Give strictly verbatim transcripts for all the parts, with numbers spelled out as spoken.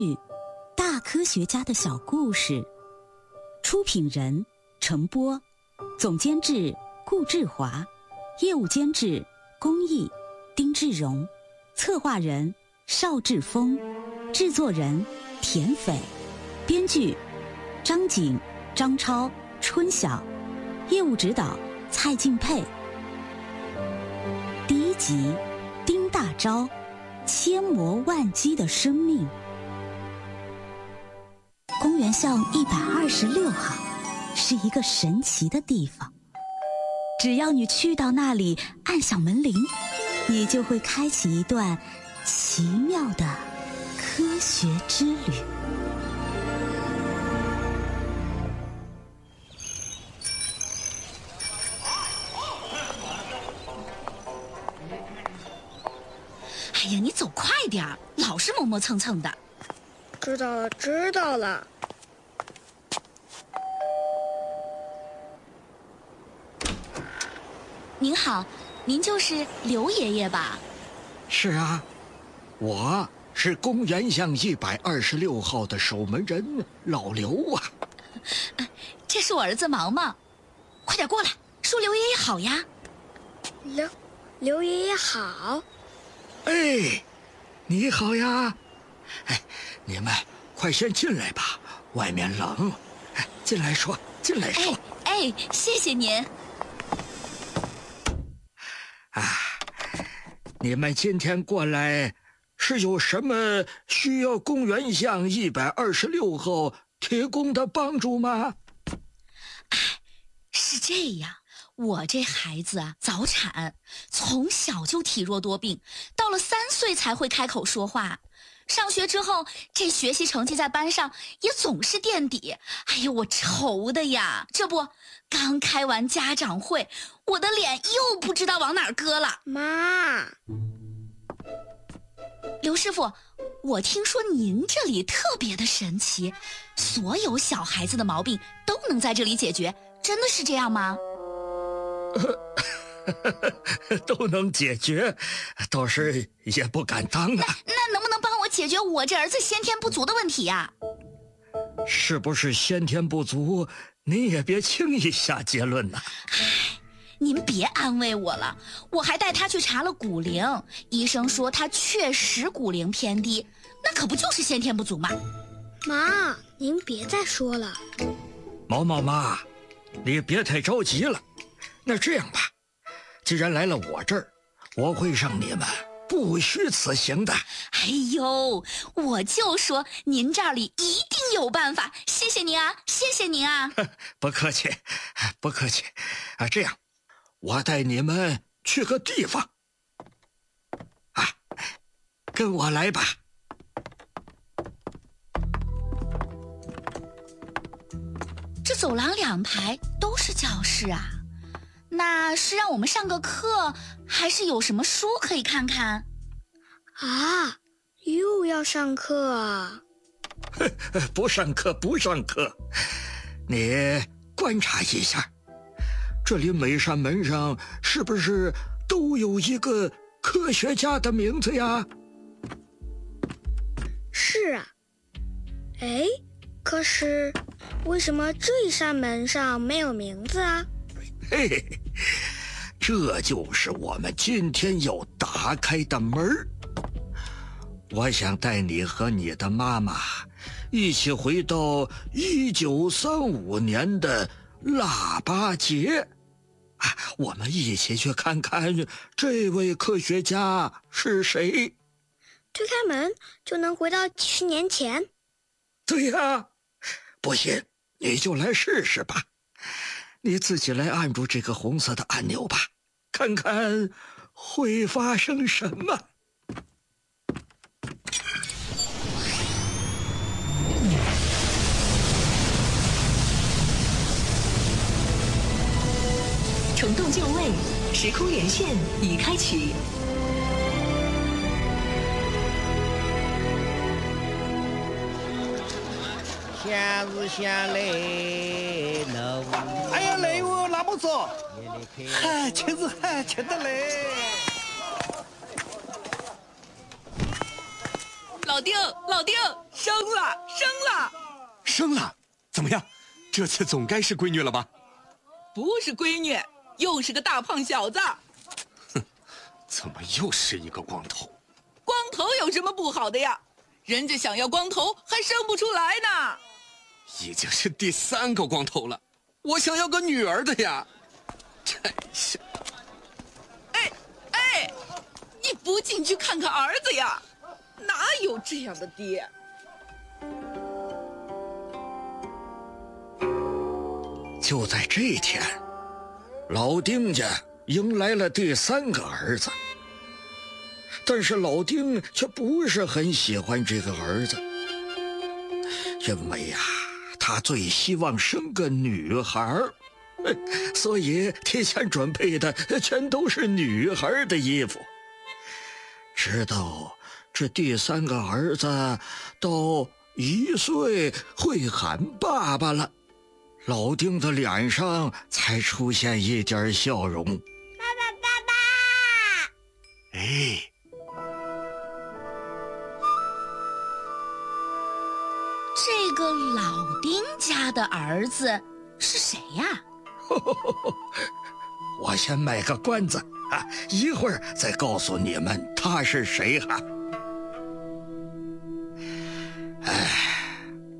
大科学家的小故事，出品人程波，总监制顾志华，业务监制龚毅、丁志荣，策划人邵志峰，制作人田斐，编剧张景、张超、春晓，业务指导蔡敬佩。第一集，丁大钊，千磨万击的生命。公园巷一百二十六号是一个神奇的地方，只要你去到那里按响门铃，你就会开启一段奇妙的科学之旅。 哎呀，你走快点儿，老是磨磨蹭蹭的。 知道了，知道了。 您好，您就是刘爷爷吧？ 是啊，我是公园巷一百二十六号的守门人老刘啊。 这是我儿子毛毛，快点过来，说刘爷爷好呀。 刘刘爷爷好。 哎，你好呀。哎，你们快先进来吧，外面冷。哎，进来说，进来说。 哎哎，谢谢您。 啊，你们今天过来是有什么需要公园巷一百二十六号提供的帮助吗？ 哎，是这样，我这孩子啊，早产，从小就体弱多病，到了三岁才会开口说话。上学之后，这学习成绩在班上也总是垫底。哎呦，我愁的呀！这不，刚开完家长会，我的脸又不知道往哪儿搁了。 妈， 刘师傅，我听说您这里特别的神奇，所有小孩子的毛病都能在这里解决，真的是这样吗？ 都能解决，倒是也不敢当啊。 那那能不能帮我解决我这儿子先天不足的问题呀？ 是不是先天不足，您也别轻易下结论呐。 唉，您别安慰我了，我还带他去查了骨龄，医生说他确实骨龄偏低，那可不就是先天不足吗？ 妈，您别再说了。 毛毛妈，你别太着急了。那这样吧，既然来了我这儿，我会让你们不虚此行的。 哎呦，我就说您这里一定有办法，谢谢您啊，谢谢您啊。 不客气，不客气啊。这样，我带你们去个地方啊，跟我来吧。 这走廊两排都是教室啊，那是让我们上个课，还是有什么书可以看看？ 啊，又要上课啊？ 不上课，不上课。你观察一下，这里每扇门上是不是都有一个科学家的名字呀？ 是啊。哎，可是为什么这一扇门上没有名字啊？ 嘿嘿，这就是我们今天要打开的门儿。我想带你和你的妈妈一起回到一九三五年的腊八节啊，我们一起去看看这位科学家是谁。 推开门就能回到几十年前？ 对呀，不信你就来试试吧。你自己来按住这个红色的按钮吧，看看会发生什么。 虫洞就位，时空连线已开启。 闲日闲来那无。 哎呀，累哦，那么走。嗨，亲子嗨，亲得嘞。 老丁，老丁，生了，生了， 生了！怎么样？这次总该是闺女了吧？ 不是闺女，又是个大胖小子。 哼，怎么又是一个光头？ 光头有什么不好的呀？人家想要光头还生不出来呢。 已经是第三个光头了，我想要个女儿的呀。真是。 哎哎，你不进去看看儿子呀？哪有这样的爹？ 就在这天，老丁家迎来了第三个儿子。但是老丁却不是很喜欢这个儿子，因为呀、啊，他最希望生个女孩，所以提前准备的全都是女孩的衣服。直到这第三个儿子都一岁会喊爸爸了，老丁的脸上才出现一点笑容。爸爸，爸爸！ 哎。 这个老丁家的儿子是谁呀？ 我先卖个关子啊，一会儿再告诉你们他是谁哈。哎，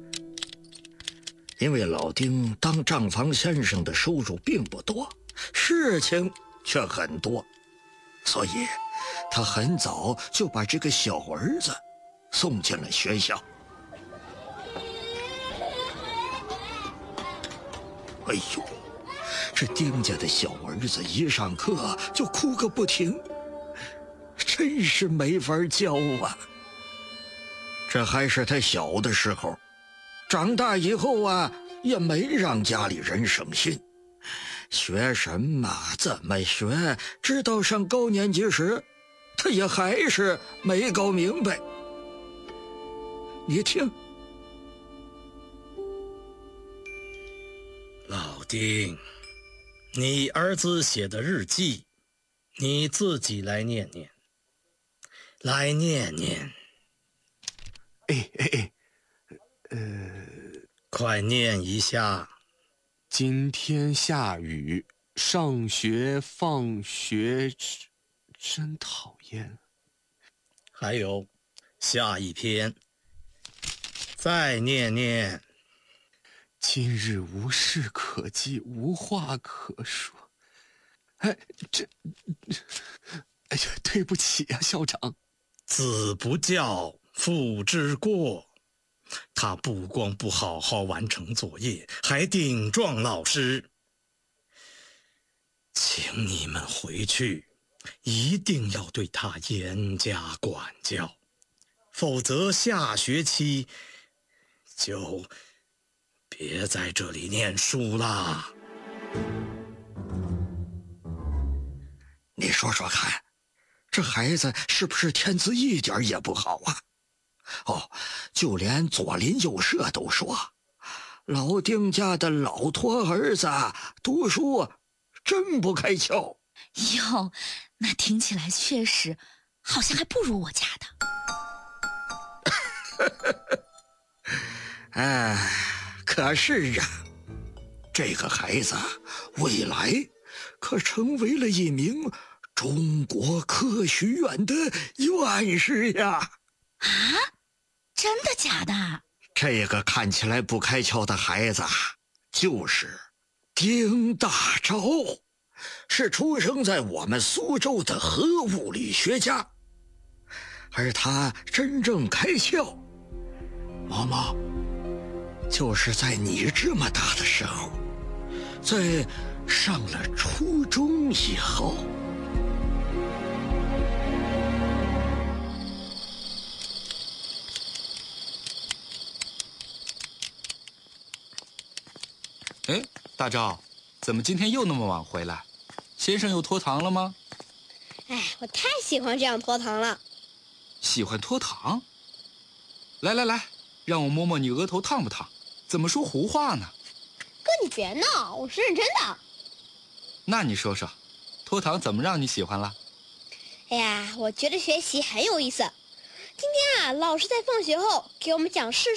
因为老丁当账房先生的收入并不多，事情却很多，所以他很早就把这个小儿子送进了学校。哎呦，这丁家的小儿子一上课就哭个不停，真是没法教啊。这还是他小的时候，长大以后啊，也没让家里人省心，学什么怎么学，直到上高年级时，他也还是没搞明白。你听， 老丁，你儿子写的日记，你自己来念念，来念念。 哎哎哎，呃， 快念一下。 今天下雨，上学放学真讨厌。 还有，下一篇，再念念。 今日无事可记，无话可说。哎，这，哎呀，对不起呀、啊，校长。 子不教，父之过。他不光不好好完成作业，还顶撞老师。请你们回去，一定要对他严加管教，否则下学期就别在这里念书啦。 你说说看，这孩子是不是天资一点也不好啊？哦，就连左邻右舍都说，老丁家的老托儿子读书真不开窍。 哟，那听起来确实好像还不如我家的。哎，可是啊，这个孩子未来可成为了一名中国科学院的院士呀！ 啊，真的假的？ 这个看起来不开窍的孩子，就是丁大钊，是出生在我们苏州的核物理学家。而他真正开窍，毛毛，就是在你这么大的时候，在上了初中以后。 哎，大钊，怎么今天又那么晚回来？先生又拖堂了吗？ 哎，我太喜欢这样拖堂了。 喜欢拖堂？来来来，让我摸摸你额头烫不烫？怎么说胡话呢？ 哥，你别闹，我是认真的。 那你说说，拖堂怎么让你喜欢了？ 哎呀，我觉得学习很有意思。今天啊， 老师在放学后给我们讲世